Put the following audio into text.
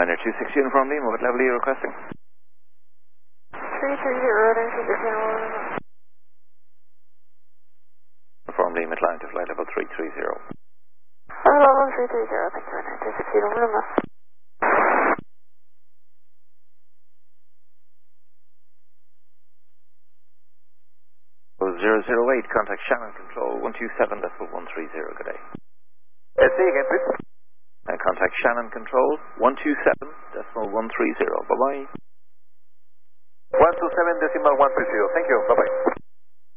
Niner 26 Uniform Lima, what level are you requesting? 330, Uniform Lima, line to flight level 330. level 330, thank you, Niner 26 Uniform Lima. 008, contact Shannon Control 127.130, good day. Say again, please. Contact Shannon Control 127.130, bye-bye. 127.130, thank you, bye-bye.